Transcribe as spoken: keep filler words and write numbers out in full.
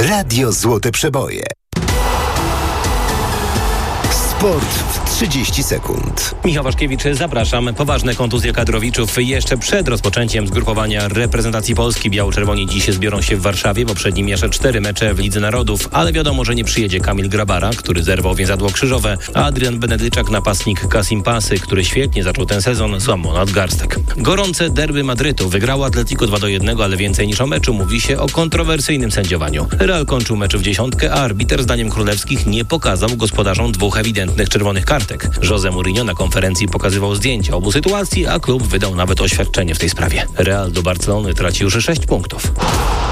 Radio Złote Przeboje. Sport w trzydzieści sekund. Michał Waszkiewicz, zapraszam. Poważne kontuzje kadrowiczów jeszcze przed rozpoczęciem zgrupowania reprezentacji Polski. Biało-czerwoni dziś zbiorą się w Warszawie, bo przed nim jeszcze cztery mecze w Lidze Narodów, ale wiadomo, że nie przyjedzie Kamil Grabara, który zerwał więzadło krzyżowe, a Adrian Benedyczak, napastnik Kasim Pasy, który świetnie zaczął ten sezon, złamał nadgarstek. Gorące derby Madrytu wygrało Atletico dwa do jednego, ale więcej niż o meczu mówi się o kontrowersyjnym sędziowaniu. Real kończył mecz w dziesiątkę, a arbiter zdaniem królewskich nie pokazał gospodarzom dwóch ewidentnych czerwonych kartek. Jose Mourinho na konferencji pokazywał zdjęcia obu sytuacji, a klub wydał nawet oświadczenie w tej sprawie. Real do Barcelony traci już sześć punktów.